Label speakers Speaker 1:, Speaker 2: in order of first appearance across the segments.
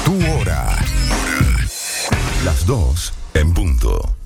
Speaker 1: Tu hora. Las 2 en punto.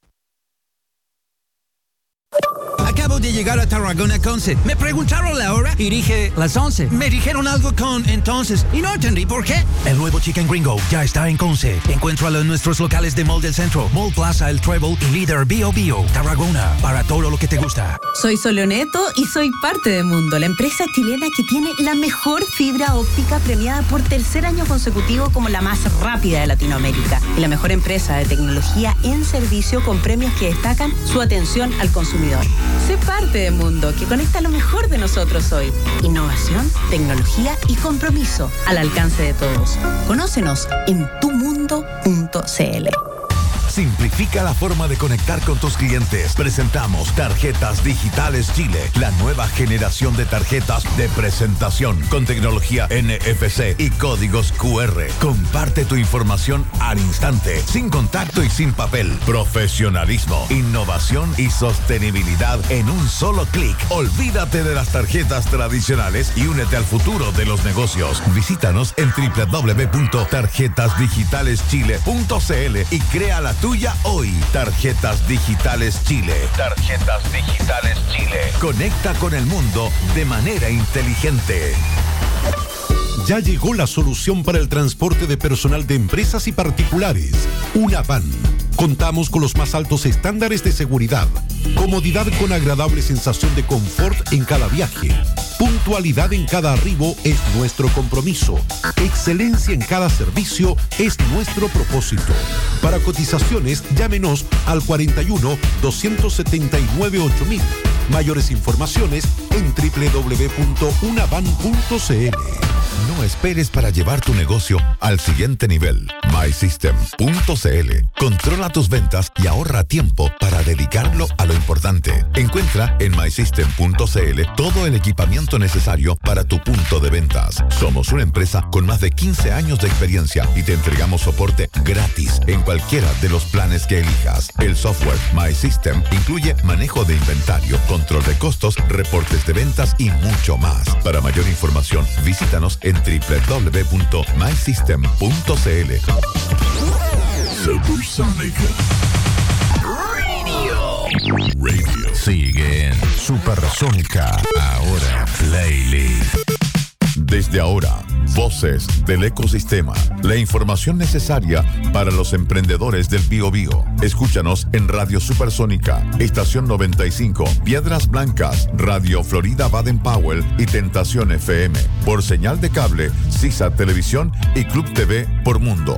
Speaker 2: Acabo de llegar a Tarragona Conce. Me preguntaron la hora y dije las 11. Me dijeron algo con entonces y no entendí por qué. El nuevo Chicken Gringo ya está en Conce. Encuéntralo en nuestros locales de Mall del Centro, Mall Plaza El Treble y Líder Bio Bio. Tarragona, para todo lo que te gusta.
Speaker 3: Soy Soleoneto y soy parte de Mundo, la empresa chilena que tiene la mejor fibra óptica premiada por tercer año consecutivo como la más rápida de Latinoamérica y la mejor empresa de tecnología en servicio con premios que destacan su atención al consumidor. Sé parte de Mundo, que conecta lo mejor de nosotros hoy. Innovación, tecnología y compromiso al alcance de todos. Conócenos en tumundo.cl.
Speaker 1: Simplifica la forma de conectar con tus clientes. Presentamos Tarjetas Digitales Chile, la nueva generación de tarjetas de presentación con tecnología NFC y códigos QR. Comparte tu información al instante, sin contacto y sin papel. Profesionalismo, innovación y sostenibilidad en un solo clic. Olvídate de las tarjetas tradicionales y únete al futuro de los negocios. Visítanos en www.tarjetasdigitaleschile.cl y crea la tuya hoy. Tarjetas Digitales Chile. Tarjetas Digitales Chile. Conecta con el mundo de manera inteligente.
Speaker 4: Ya llegó la solución para el transporte de personal de empresas y particulares. Una van. Contamos con los más altos estándares de seguridad, comodidad con agradable sensación de confort en cada viaje. Puntualidad en cada arribo es nuestro compromiso. Excelencia en cada servicio es nuestro propósito. Para cotizaciones, llámenos al 41 279 8000. Mayores informaciones en www.unavan.cl.
Speaker 1: No esperes para llevar tu negocio al siguiente nivel. MySystem.cl. Controla tus ventas y ahorra tiempo para dedicarlo a lo importante. Encuentra en MySystem.cl todo el equipamiento necesario para tu punto de ventas. Somos una empresa con más de 15 años de experiencia y te entregamos soporte gratis en cualquiera de los planes que elijas. El software MySystem incluye manejo de inventario, control de costos, reportes de ventas y mucho más. Para mayor información, visítanos en www.mysystem.cl.
Speaker 5: Supersónica Radio.
Speaker 1: Sigue en Supersónica. Ahora Playlist. Desde ahora, voces del ecosistema. La información necesaria para los emprendedores del Biobío. Escúchanos en Radio Supersónica, Estación 95, Piedras Blancas, Radio Florida Baden Powell y Tentación FM. Por señal de cable, CISA Televisión y Club TV por Mundo.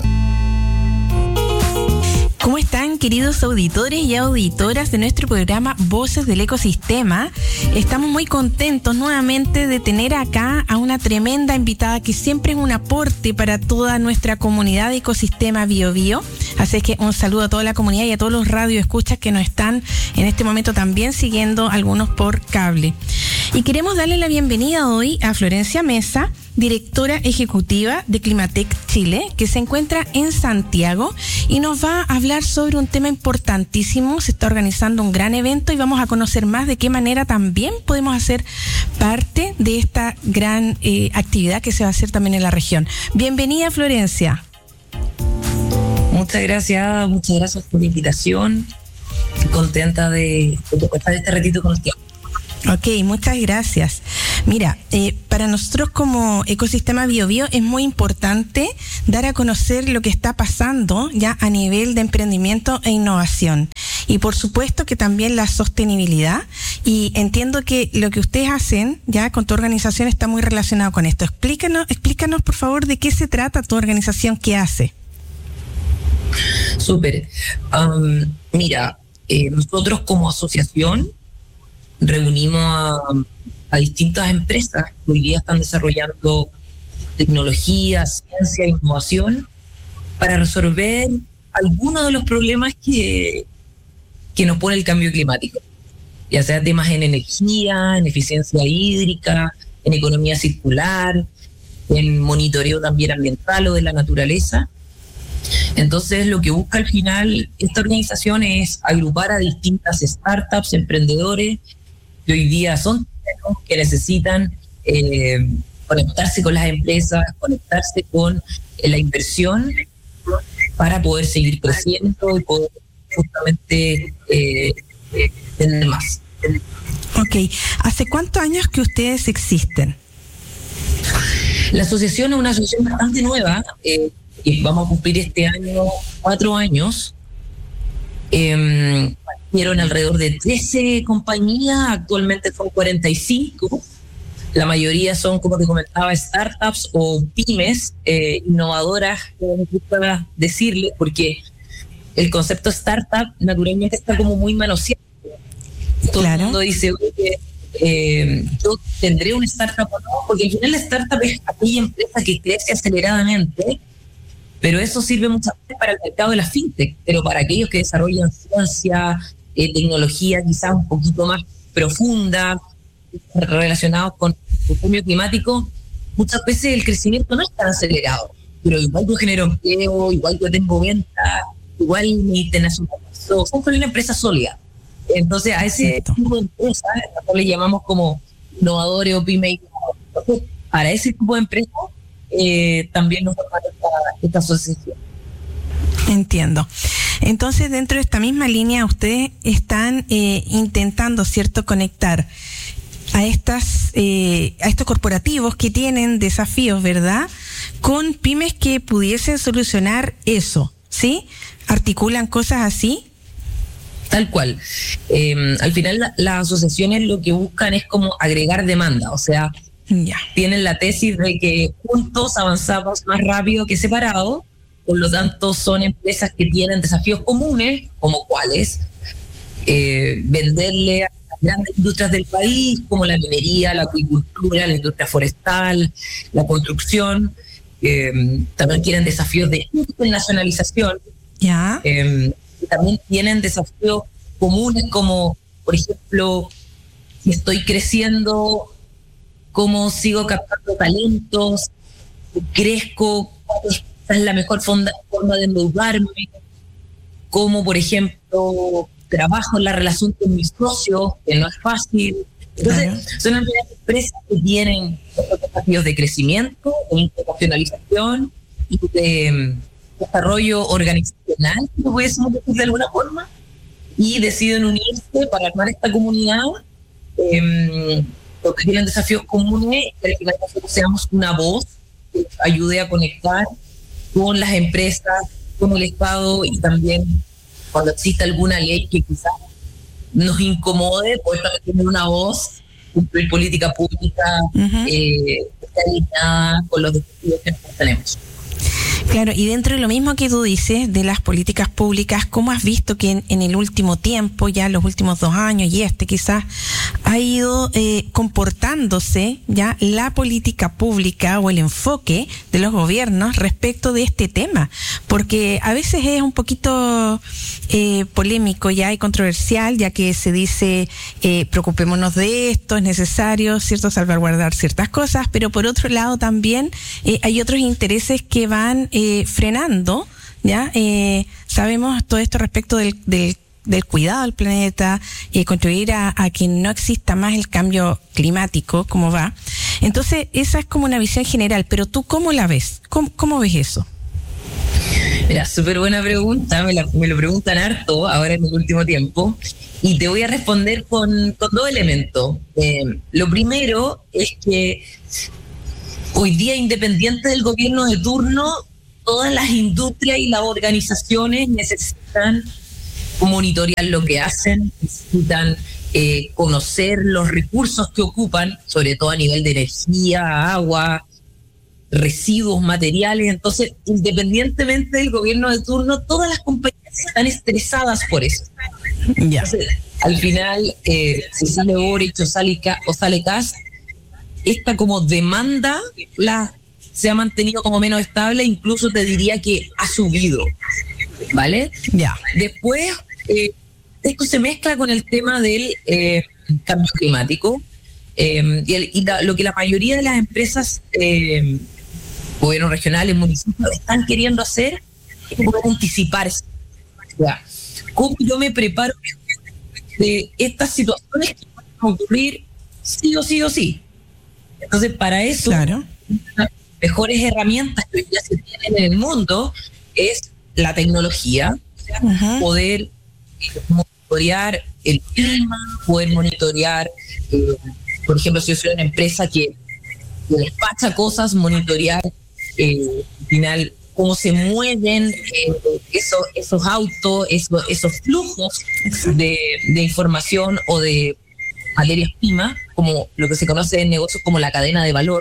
Speaker 6: ¿Cómo están, queridos auditores y auditoras de nuestro programa Voces del Ecosistema? Estamos muy contentos nuevamente de tener acá a una tremenda invitada que siempre es un aporte para toda nuestra comunidad de Ecosistema Biobío. Así es que un saludo a toda la comunidad y a todos los radioescuchas que nos están en este momento también siguiendo, algunos por cable. Y queremos darle la bienvenida hoy a Florencia Mesa, directora ejecutiva de Climatec Chile, que se encuentra en Santiago y nos va a hablar sobre un tema importantísimo. Se está organizando un gran evento y vamos a conocer más de qué manera también podemos hacer parte de esta gran actividad que se va a hacer también en la región. Bienvenida, Florencia.
Speaker 7: Muchas gracias por la invitación. Estoy contenta de estar este ratito con ustedes.
Speaker 6: Ok, muchas gracias. Mira, para nosotros como Ecosistema Biobío es muy importante dar a conocer lo que está pasando ya a nivel de emprendimiento e innovación. Y por supuesto que también la sostenibilidad. Y entiendo que lo que ustedes hacen ya con tu organización está muy relacionado con esto. Explícanos por favor de qué se trata tu organización, qué hace.
Speaker 7: Súper. Mira, nosotros como asociación reunimos a distintas empresas que hoy día están desarrollando tecnología, ciencia e innovación para resolver algunos de los problemas que nos pone el cambio climático, ya sea temas en energía, en eficiencia hídrica, en economía circular, en monitoreo también ambiental o de la naturaleza. Entonces, lo que busca al final esta organización es agrupar a distintas startups, emprendedores que hoy día son que necesitan conectarse con las empresas, conectarse con la inversión para poder seguir creciendo y poder justamente tener más.
Speaker 6: Ok, ¿hace cuántos años que ustedes existen?
Speaker 7: La asociación es una asociación bastante nueva, y vamos a cumplir este año 4 años. Partieron alrededor de 13 compañías, actualmente son 45. La mayoría son, como te comentaba, startups o pymes innovadoras, como me gusta decirle, porque el concepto startup naturalmente está como muy manoseado. Todo el mundo dice, oye, yo tendré un startup o no, porque al final la startup es aquella empresa que crece aceleradamente, pero eso sirve muchas veces para el mercado de la fintech, pero para aquellos que desarrollan ciencia, tecnología quizás un poquito más profunda, relacionados con el cambio climático, muchas veces el crecimiento no es tan acelerado, pero igual yo genero empleo, igual yo tengo venta, igual mi internacionalización, somos una empresa sólida. Entonces a ese tipo de empresas, nosotros le llamamos como innovadores o pymes. Entonces, para ese tipo de empresas también nos toca esta asociación.
Speaker 6: Entiendo. Entonces, dentro de esta misma línea, ustedes están intentando, ¿cierto?, conectar a estos corporativos que tienen desafíos, ¿verdad?, con pymes que pudiesen solucionar eso, ¿sí? ¿Articulan cosas así?
Speaker 7: Tal cual. Al final las asociaciones lo que buscan es como agregar demanda, o sea, tienen la tesis de que juntos avanzamos más rápido que separados, por lo tanto son empresas que tienen desafíos comunes, como cuáles, venderle a las grandes industrias del país, como la minería, la acuicultura, la industria forestal, la construcción, también quieren desafíos de internacionalización. También tienen desafíos comunes como, por ejemplo, si estoy creciendo, cómo sigo captando talentos, crezco, cuál es la mejor forma de endeudarme, cómo, por ejemplo, trabajo en la relación con mis socios, que no es fácil. Entonces, son empresas que tienen desafíos de crecimiento, de internacionalización y de desarrollo organizacional, si lo pudiésemos decir de alguna forma, y deciden unirse para armar esta comunidad, porque tienen desafíos comunes, que al final nosotros seamos una voz que ayude a conectar con las empresas, con el Estado, y también cuando exista alguna ley que quizás nos incomode, poder tener una voz, cumplir política pública que esté alineada con los desafíos que nosotros tenemos.
Speaker 6: Claro, y dentro de lo mismo que tú dices de las políticas públicas, ¿cómo has visto que en el último tiempo, ya los últimos 2 años y quizás ha ido comportándose ya la política pública o el enfoque de los gobiernos respecto de este tema? Porque a veces es un poquito polémico ya y controversial, ya que se dice preocupémonos de esto, es necesario, cierto, salvaguardar ciertas cosas, pero por otro lado también hay otros intereses que van frenando, ¿ya? Sabemos todo esto respecto del cuidado del planeta, contribuir a que no exista más el cambio climático, ¿cómo va? Entonces, esa es como una visión general, pero ¿tú cómo la ves? ¿Cómo ves eso?
Speaker 7: Mira, súper buena pregunta, me lo preguntan harto ahora en el último tiempo, y te voy a responder con 2 elementos. Lo primero es que hoy día, independiente del gobierno de turno, todas las industrias y las organizaciones necesitan monitorear lo que hacen, necesitan conocer los recursos que ocupan, sobre todo a nivel de energía, agua, residuos, materiales. Entonces, independientemente del gobierno de turno, todas las compañías están estresadas por eso. Entonces, al final, si sale Boric o sale Kass, esta como demanda se ha mantenido como menos estable, incluso te diría que ha subido, ¿vale? Después, esto se mezcla con el tema del cambio climático, lo que la mayoría de las empresas, gobiernos regionales, municipios, están queriendo hacer es poder anticiparse. ¿Cómo yo me preparo de estas situaciones que van a ocurrir sí o sí o sí? Entonces, para eso, mejores herramientas que hoy día se tienen en el mundo es la tecnología, poder monitorear el clima, poder monitorear, por ejemplo, si yo soy una empresa que despacha cosas, monitorear al final cómo se mueven esos autos, esos flujos de información o de materias primas, como lo que se conoce en negocios como la cadena de valor.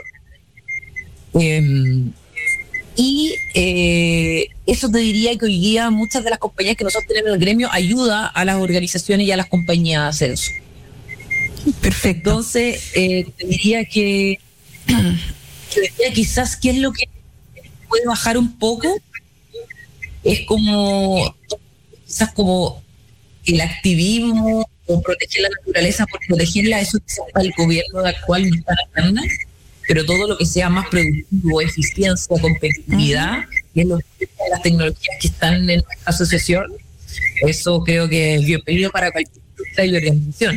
Speaker 7: Y eso te diría que hoy día muchas de las compañías que nosotros tenemos en el gremio ayuda a las organizaciones y a las compañías a hacer eso.
Speaker 6: Perfecto.
Speaker 7: Entonces, te diría que quizás qué es lo que puede bajar un poco es como quizás como el activismo o proteger la naturaleza por protegerla, eso quizás para el gobierno actual no está haciendo, pero todo lo que sea más productivo, eficiencia, competitividad, y es lo que las tecnologías que están en nuestra asociación, eso creo que es bienvenido para cualquier industria y organización.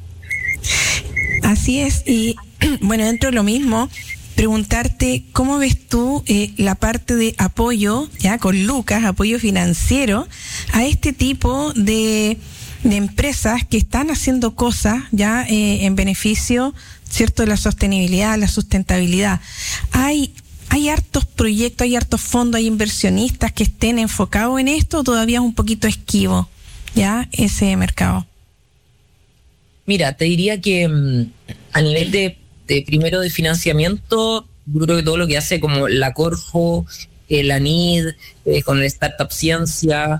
Speaker 6: Así es, y bueno, dentro de lo mismo, preguntarte cómo ves tú la parte de apoyo, ya con Lucas, apoyo financiero a este tipo de empresas que están haciendo cosas ya en beneficio, ¿cierto?, de la sostenibilidad, la sustentabilidad. Hay hartos proyectos, hay hartos fondos, hay inversionistas que estén enfocados en esto, o todavía es un poquito esquivo ya ese mercado.
Speaker 7: Mira, te diría que a nivel de primero de financiamiento, yo creo que todo lo que hace como la Corfo, la NID, con el Startup Ciencia,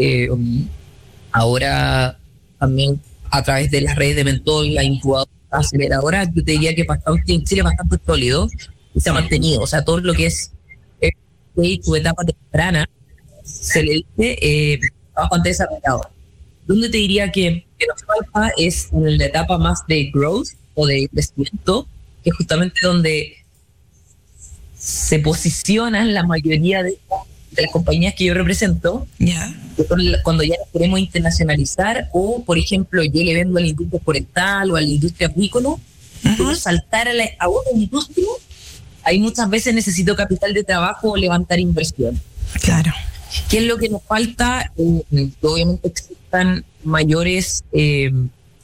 Speaker 7: ahora también a través de las redes de mentor, la incubadora, aceleradora, yo te diría que en Chile es bastante sólido y se ha mantenido. O sea, todo lo que es tu etapa temprana, se le dice bastante desarrollado. Donde te diría que nos falta es en la etapa más de growth o de crecimiento, que es justamente donde se posicionan la mayoría de las compañías que yo represento, cuando ya nos queremos internacionalizar o, por ejemplo, yo le vendo a la industria forestal o a la industria agrícola, pero saltar a otra industria, ahí muchas veces necesito capital de trabajo o levantar inversión.
Speaker 6: Claro.
Speaker 7: ¿Qué es lo que nos falta? Obviamente existan mayores, te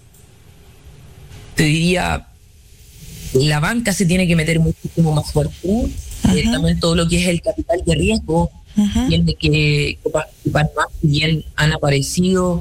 Speaker 7: diría, la banca se tiene que meter muchísimo más fuerte. También todo lo que es el capital de riesgo tiene que participar más. Bien han aparecido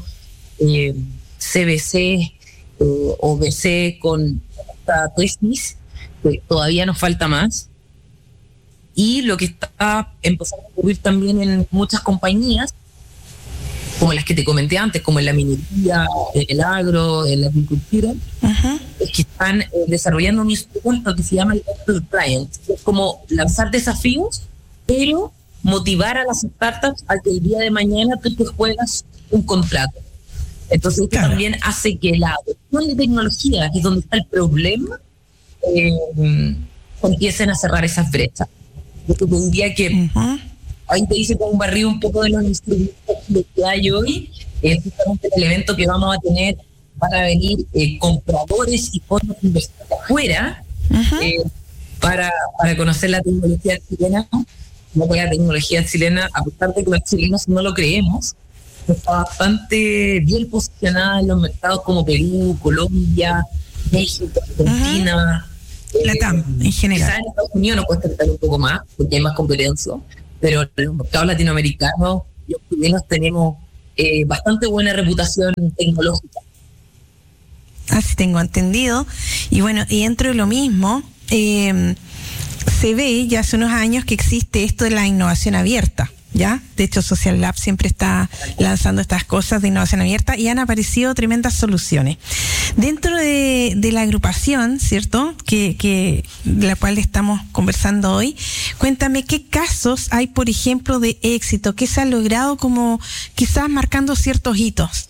Speaker 7: CBC o BC con Twistis, que todavía nos falta más. Y lo que está empezando a ocurrir también en muchas compañías, como las que te comenté antes, como en la minería, en el agro, en la agricultura, es que están desarrollando un instrumento que se llama el Client, que es como lanzar desafíos, pero motivar a las startups a que el día de mañana tú te juegas un contrato. Entonces esto también hace que la adopción de tecnología, que es donde está el problema, empiecen a cerrar esas brechas. Yo te diría que ahí te hice como un barrido un poco de los instrumentos que hay hoy, es justamente el evento que vamos a tener. Van a venir compradores y fondos de inversión de afuera para conocer la tecnología chilena. No, la tecnología chilena, a pesar de que los chilenos no lo creemos, está bastante bien posicionada en los mercados como Perú, Colombia, México, Argentina.
Speaker 6: La TAM, en general.
Speaker 7: Quizás en Estados Unidos nos cuesta tratar un poco más, porque hay más competencia, pero en los mercados latinoamericanos, los chilenos tenemos bastante buena reputación tecnológica.
Speaker 6: Así tengo entendido. Y bueno, y dentro de lo mismo, se ve ya hace unos años que existe esto de la innovación abierta, ¿ya? De hecho, Social Lab siempre está lanzando estas cosas de innovación abierta y han aparecido tremendas soluciones. Dentro de la agrupación, ¿cierto?, que de la cual estamos conversando hoy, cuéntame qué casos hay, por ejemplo, de éxito, qué se ha logrado como quizás marcando ciertos hitos.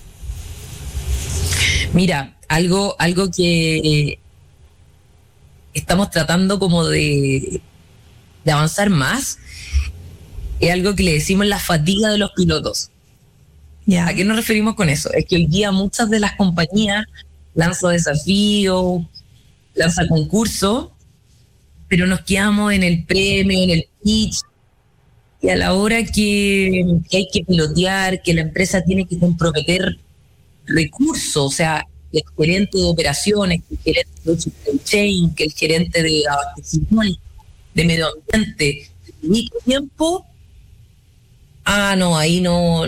Speaker 7: Mira, algo que estamos tratando como de avanzar más es algo que le decimos la fatiga de los pilotos. ¿A qué nos referimos con eso? Es que hoy día muchas de las compañías lanzan desafíos, lanzan concursos, pero nos quedamos en el premio, en el pitch, y a la hora que hay que pilotear, que la empresa tiene que comprometer recursos, o sea, el gerente de operaciones, el gerente de supply chain, que el gerente de abastecimiento, de medio ambiente, y tiempo, no, ahí no.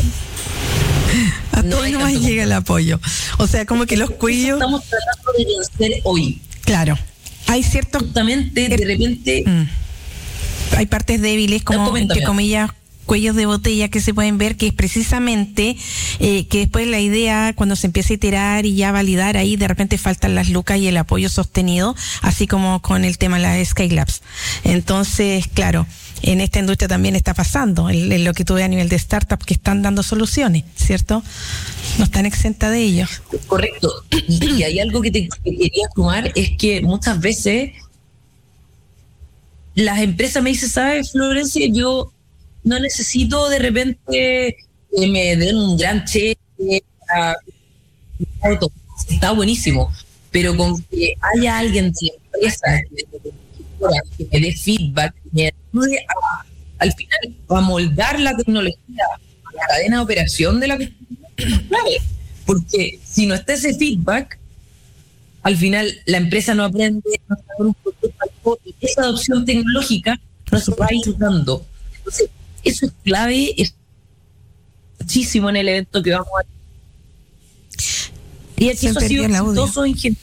Speaker 6: A todos no más llega el apoyo. O sea, como que los cuellos.
Speaker 7: Estamos tratando de vencer hoy.
Speaker 6: Claro. Hay ciertos.
Speaker 7: Justamente, de repente.
Speaker 6: Hay partes débiles, como entre comillas, cuellos de botella que se pueden ver, que es precisamente que después la idea, cuando se empieza a iterar y ya validar, ahí de repente faltan las lucas y el apoyo sostenido, así como con el tema de las Skylabs. Entonces, claro, en esta industria también está pasando, en lo que tú ves a nivel de startups que están dando soluciones, ¿cierto? No están exentas de ello.
Speaker 7: Correcto. Y hay algo que quería sumar, es que muchas veces las empresas me dicen, ¿sabes, Florencia? Yo no necesito de repente que me den un gran cheque, está buenísimo, pero con que haya alguien de la empresa que me dé feedback, me ayude al final a moldar la tecnología a la cadena de operación de la que es clave, porque si no está ese feedback, al final la empresa no aprende, no está con un producto, y esa adopción tecnológica no se va a ir dando. Entonces, eso es clave, es muchísimo en el evento que vamos a hacer. Y aquí eso ha sido exitoso en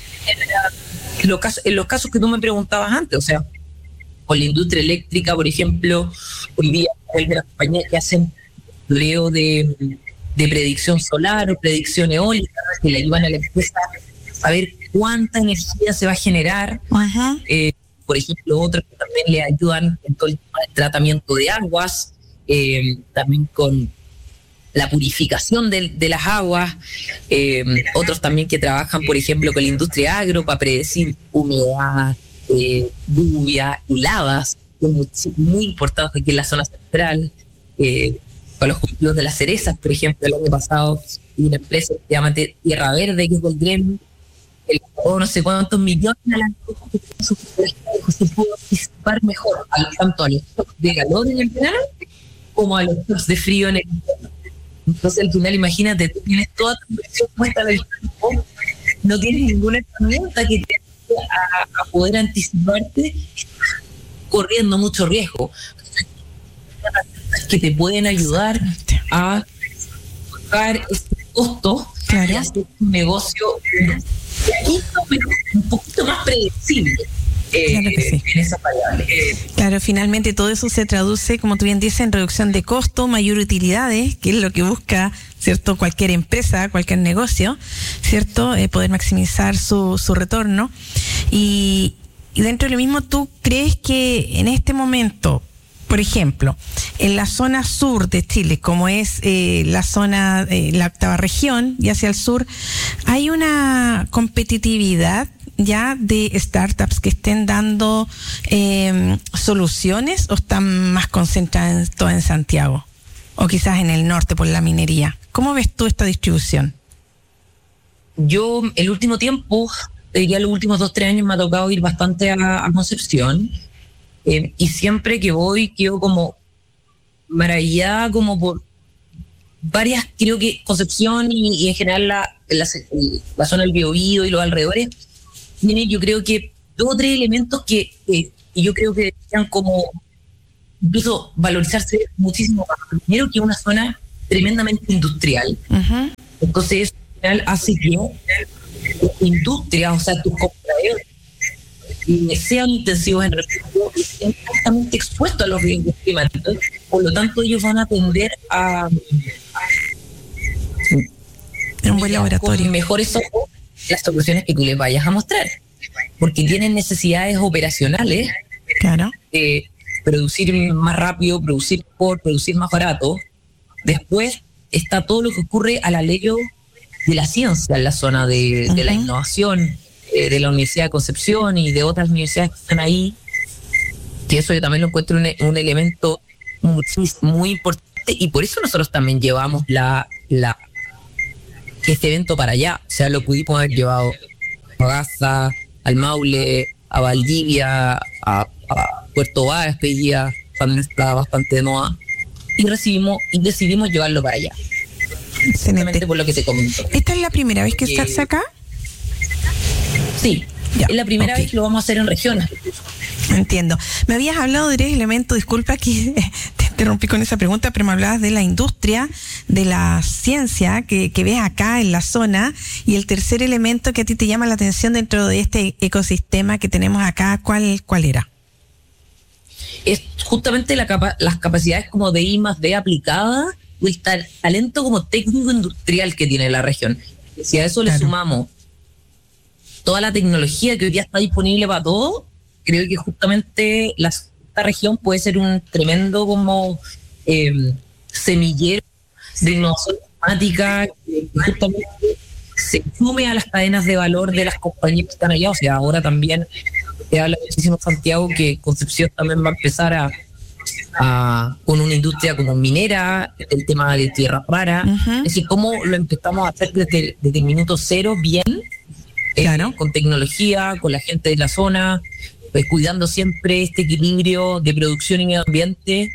Speaker 7: los casos que tú me preguntabas antes, o sea, con la industria eléctrica, por ejemplo, hoy día hay de las compañías que hacen monitoreo de predicción solar o predicción eólica, que le ayudan a la empresa a ver cuánta energía se va a generar.
Speaker 6: Ajá.
Speaker 7: Por ejemplo, otras que también le ayudan en todo el tema del tratamiento de aguas, también con la purificación de las aguas, otros también que trabajan, por ejemplo, con la industria agro para predecir humedad, lluvia, heladas, muy importantes aquí en la zona central, para los cultivos de las cerezas, por ejemplo, el año pasado, una empresa que se llama Tierra Verde, que es del gremio, no sé cuántos millones al año se pudo anticipar mejor, tanto a los shocks de calor en el verano como a los shocks de frío en el invierno. Entonces al final imagínate, tú tienes toda tu inversión puesta del tiempo, no tienes ninguna herramienta que te ayude a poder anticiparte, corriendo mucho riesgo, que te pueden ayudar a bajar este costo, claro, y hacer un negocio un poquito más predecible.
Speaker 6: Claro que sí.
Speaker 7: En esas variables.
Speaker 6: Claro, finalmente todo eso se traduce, como tú bien dices, en reducción de costo, mayor utilidades, que es lo que busca, ¿cierto?, cualquier empresa, cualquier negocio, ¿cierto?, poder maximizar su retorno. Y dentro de lo mismo, ¿tú crees que en este momento, por ejemplo, en la zona sur de Chile, como es la zona, la octava región y hacia el sur, hay una competitividad ya de startups que estén dando soluciones, o están más concentradas todas en Santiago o quizás en el norte por la minería? ¿Cómo ves tú esta distribución?
Speaker 7: Yo el último tiempo, diría los últimos 2-3 años, me ha tocado ir bastante a Concepción, y siempre que voy quedo como maravillada, como por varias, creo que Concepción y en general la zona del Biobío y los alrededores tiene, yo creo que 2 o 3 elementos que yo creo que deberían como incluso valorizarse muchísimo más. Primero, que es una zona tremendamente industrial. Uh-huh. Entonces eso al final hace que industria, o sea, tus compradores sean intensivos en recursos y estén altamente expuestos a los riesgos climáticos. Por lo tanto, ellos van a tender a
Speaker 6: un buen laboratorio.
Speaker 7: Con mejores ojos las soluciones que tú les vayas a mostrar, porque tienen necesidades operacionales,
Speaker 6: claro,
Speaker 7: de producir más rápido, producir mejor, producir más barato. Después está todo lo que ocurre al alero de la ciencia en la zona de la innovación, de la Universidad de Concepción y de otras universidades que están ahí, que eso yo también lo encuentro un elemento muy importante, y por eso nosotros también llevamos este evento para allá. O sea, lo pudimos haber llevado a Gaza, al Maule, a Valdivia, a Puerto Varas, que hoy día también está bastante de moda, y decidimos llevarlo para allá. Exactamente por lo que te comento.
Speaker 6: ¿Esta es la primera vez que estás acá?
Speaker 7: Sí, ya, es la primera vez que lo vamos a hacer en regiones.
Speaker 6: Entiendo. Me habías hablado de 3 elementos, disculpa que te interrumpí con esa pregunta, pero me hablabas de la industria, de la ciencia que ves acá en la zona, y el tercer elemento que a ti te llama la atención dentro de este ecosistema que tenemos acá, ¿cuál era?
Speaker 7: Es justamente las capacidades como de I+D aplicada, o el talento como técnico industrial que tiene la región. Si a eso le sumamos toda la tecnología que hoy día está disponible para todo, creo que justamente esta región puede ser un tremendo como semillero de innovación climática que justamente se sume a las cadenas de valor de las compañías que están allá. O sea, ahora también se habla muchísimo en Santiago que Concepción también va a empezar con una industria como minera, el tema de tierra rara. Es decir, cómo lo empezamos a hacer desde el minuto cero bien, con tecnología, con la gente de la zona, cuidando siempre este equilibrio de producción y medio ambiente.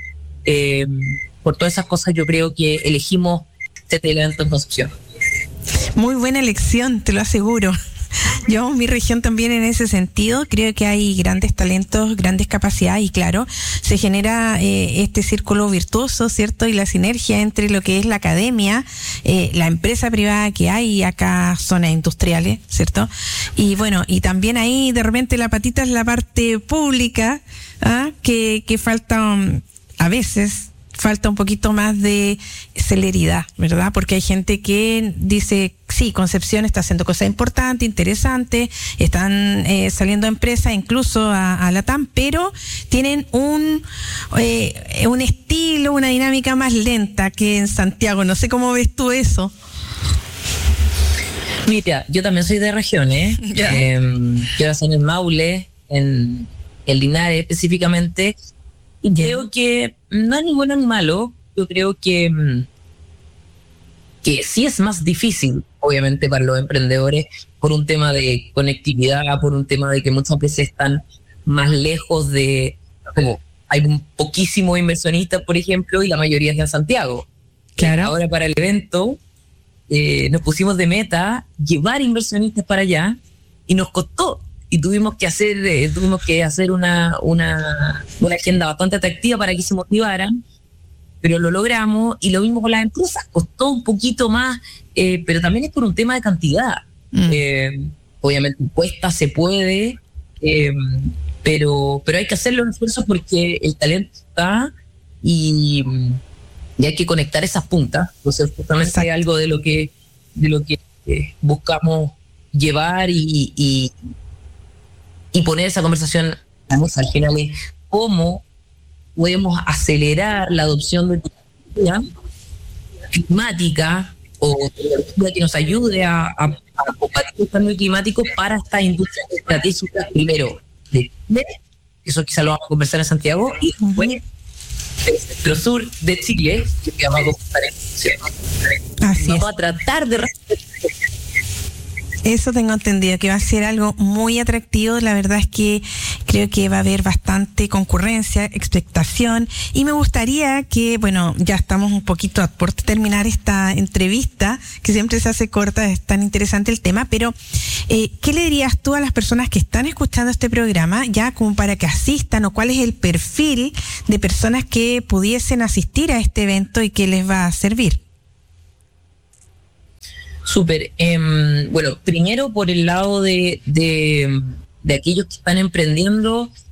Speaker 7: Por todas esas cosas yo creo que elegimos este evento en Concepción.
Speaker 6: Muy buena elección, te lo aseguro. Yo, mi región también en ese sentido, creo que hay grandes talentos, grandes capacidades y claro, se genera este círculo virtuoso, ¿cierto? Y la sinergia entre lo que es la academia, la empresa privada que hay acá, zonas industriales, ¿cierto? Y bueno, y también ahí de repente la patita es la parte pública, que falta a veces. Falta un poquito más de celeridad, ¿verdad? Porque hay gente que dice, sí, Concepción está haciendo cosas importantes, interesantes, están saliendo empresas incluso a la TAM, pero tienen un estilo, una dinámica más lenta que en Santiago. No sé cómo ves tú eso.
Speaker 7: Mira, yo también soy de región, yo nací en el Maule, en el Linares específicamente. Y creo que no es ni bueno ni malo. Yo creo que sí es más difícil, obviamente, para los emprendedores, por un tema de conectividad, por un tema de que muchas veces están más lejos de... Como hay un poquísimo inversionista, por ejemplo, y la mayoría es en Santiago. Claro. Ahora para el evento nos pusimos de meta llevar inversionistas para allá y nos costó. Y tuvimos que hacer una agenda bastante atractiva para que se motivaran, pero lo logramos. Y lo mismo con las empresas, costó un poquito más, pero también es por un tema de cantidad. Obviamente cuesta, se puede, pero hay que hacerlo en esfuerzo porque el talento está y hay que conectar esas puntas. Entonces justamente hay algo de lo que buscamos llevar y poner esa conversación, vamos, al final es cómo podemos acelerar la adopción de tecnología climática o tecnología que nos ayude a combatir el cambio climático para estas industrias estratégicas, primero de Chile, eso quizá lo vamos a conversar en Santiago, y después del centro sur de Chile, que vamos a conversar en Chile. Vamos a tratar de
Speaker 6: Eso tengo entendido, que va a ser algo muy atractivo. La verdad es que creo que va a haber bastante concurrencia, expectación, y me gustaría que, bueno, ya estamos un poquito por terminar esta entrevista, que siempre se hace corta, es tan interesante el tema, pero ¿qué le dirías tú a las personas que están escuchando este programa, ya como para que asistan, o cuál es el perfil de personas que pudiesen asistir a este evento y que les va a servir?
Speaker 7: Súper. Bueno, primero por el lado de aquellos que están emprendiendo,